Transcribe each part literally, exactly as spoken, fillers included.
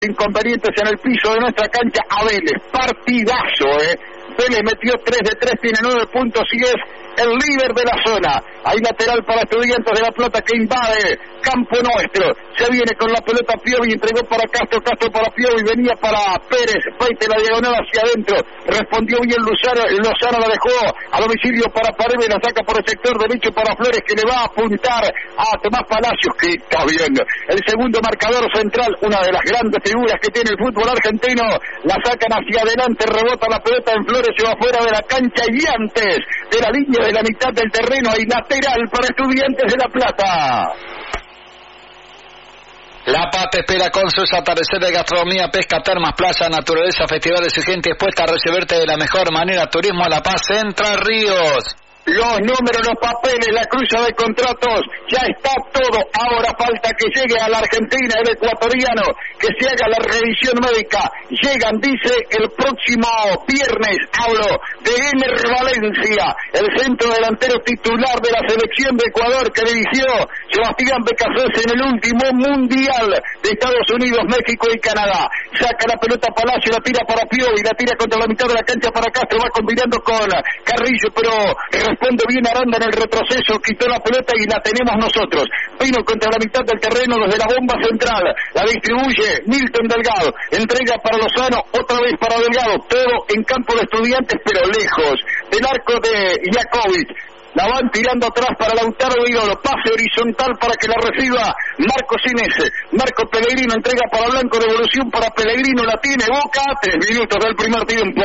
inconvenientes en el piso de nuestra cancha a Vélez. Partidazo, eh. Vélez metió tres de tres, tiene nueve puntos y es el líder de la zona. Hay lateral para Estudiantes de La Plata que invade campo nuestro. Se viene con la pelota Piovi, entregó para Castro, Castro para Piovi, venía para Pérez, veinte la diagonal hacia adentro. Respondió bien Lozano, Lozano la dejó a domicilio para Paredes, la saca por el sector derecho para Flores, que le va a apuntar a Tomás Palacios, que está bien. El segundo marcador central, una de las grandes figuras que tiene el fútbol argentino, la sacan hacia adelante, rebota la pelota en Flores, se va fuera de la cancha y antes de la línea de la mitad del terreno hay lateral para Estudiantes de La Plata. La Pata espera con sus atardeceres de gastronomía, pesca, termas, playa, naturaleza, festivales y gente dispuesta a recibirte de la mejor manera. Turismo La Paz, Entre Ríos. Los números, los papeles, la cruza de contratos, ya está todo. Ahora falta que llegue a la Argentina el ecuatoriano, que se haga la revisión médica. Llegan, dice, el próximo viernes. Hablo de Ener Valencia, el centro delantero titular de la selección de Ecuador que dirigió Sebastián Becasés en el último mundial de Estados Unidos, México y Canadá. Saca la pelota Palacio, la tira para Piovi, la tira contra la mitad de la cancha para Castro, va combinando con Carrillo, pero responde bien Aranda en el retroceso, quitó la pelota y la tenemos nosotros. Vino contra la mitad del terreno desde la bomba central, la distribuye Milton Delgado, entrega para Lozano, otra vez para Delgado, todo en campo de Estudiantes, pero lejos del arco de Jakovic. La van tirando atrás para Lautaro Vidolo, pase horizontal para que la reciba Marco Sinese. Marco Pellegrino entrega para Blanco, devolución para Pellegrino, la tiene Boca, tres minutos del primer tiempo.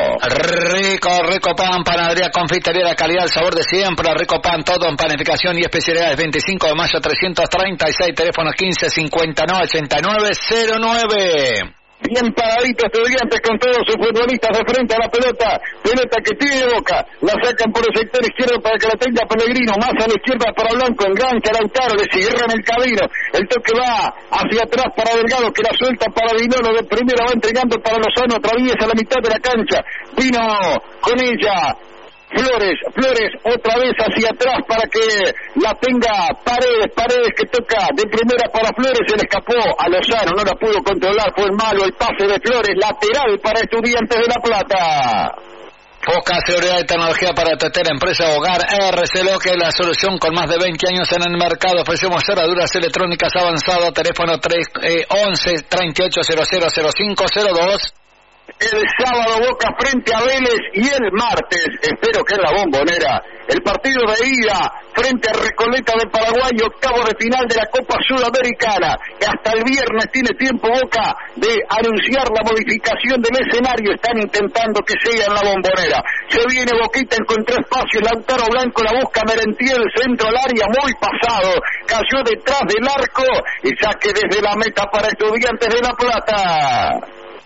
Rico, rico pan, panadería, confitería, la calidad, el sabor de siempre. Rico pan, todo en panificación y especialidades. veinticinco de mayo trescientos treinta y seis, teléfono quince cincuenta y nueve ochenta y nueve cero nueve. Bien paradito Estudiantes con todos sus futbolistas de frente a la pelota, pelota que tiene Boca, la sacan por el sector izquierdo para que la tenga Pellegrino, más a la izquierda para Blanco, engancha Lautaro, le cierran el camino, el toque va hacia atrás para Delgado, que la suelta para Vinolo, de primera va entregando para Lozano, atraviesa la mitad de la cancha, vino con ella Flores, Flores otra vez hacia atrás para que la tenga Paredes, Paredes que toca de primera para Flores, se le escapó a Lozano, no la pudo controlar, fue malo el pase de Flores, lateral para Estudiantes de La Plata. Busca seguridad y tecnología para tu empresa hogar. R C L O, que es la solución con más de veinte años en el mercado. Ofrecemos cerraduras electrónicas avanzadas, teléfono tres, eh, once, treinta y ocho cero cero cero cinco cero dos. El sábado Boca frente a Vélez y el martes, espero que en la Bombonera, el partido de ida frente a Recoleta de Paraguay, octavo de final de la Copa Sudamericana. Hasta el viernes tiene tiempo Boca de anunciar la modificación del escenario, están intentando que sea en la Bombonera. Se viene Boquita, encontró espacio, Lautaro Blanco la busca, Merentiel, centro al área, muy pasado, cayó detrás del arco y saque desde la meta para Estudiantes de La Plata.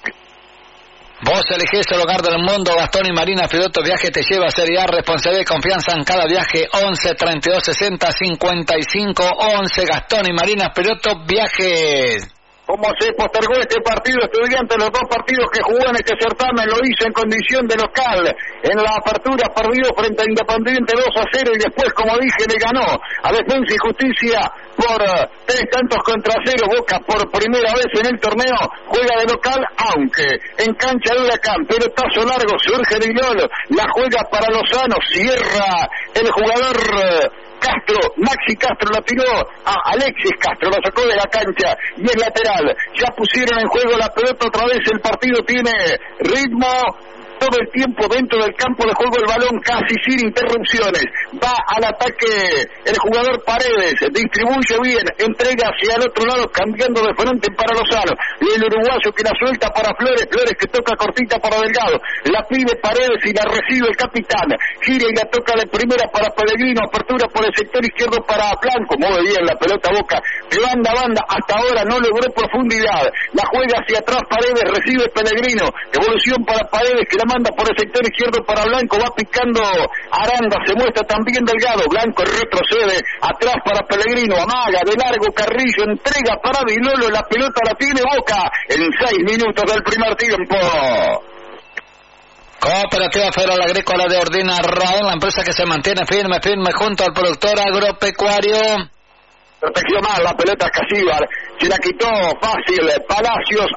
Vos elegís el hogar del mundo, Gastón y Marina Piloto Viaje te lleva a Serie A, responsabilidad y confianza en cada viaje. Once, treinta y dos, sesenta, cincuenta y cinco, once, Gastón y Marina Piloto Viajes. Como se postergó este partido, Estudiantes, los dos partidos que jugó en este certamen, lo hizo en condición de local. En la apertura perdió frente a Independiente dos a cero y después, como dije, le ganó a Defensa y Justicia por uh, tres tantos contra cero. Boca por primera vez en el torneo juega de local, aunque en cancha de Huracán, pelotazo largo, surge Dilolo, la juega para Lozano, cierra el jugador Uh, Castro, Maxi Castro la tiró a Alexis Castro, la sacó de la cancha y es lateral. Ya pusieron en juego la pelota otra vez, el partido tiene ritmo, todo el tiempo dentro del campo de juego, el balón casi sin interrupciones. Va al ataque el jugador Paredes, distribuye bien, entrega hacia el otro lado, cambiando de frente para Lozano. El uruguayo que la suelta para Flores, Flores que toca cortita para Delgado, la pide Paredes y la recibe el capitán. Gira y la toca de primera para Pellegrino, apertura por el sector izquierdo para Blanco, mueve bien la pelota Boca, de banda a banda, hasta ahora no logró profundidad. La juega hacia atrás Paredes, recibe Pellegrino, evolución para Paredes que la manda por el sector izquierdo para Blanco, va picando Aranda, se muestra también Delgado, Blanco retrocede, atrás para Pellegrino, amaga, de largo Carrillo, entrega para Dilolo, la pelota la tiene Boca en seis minutos del primer tiempo. Cooperativa Federal Agrícola de Ordina Raúl, la empresa que se mantiene firme, firme junto al productor agropecuario. Protegió mal la pelota Casíbar, se la quitó fácil Palacios.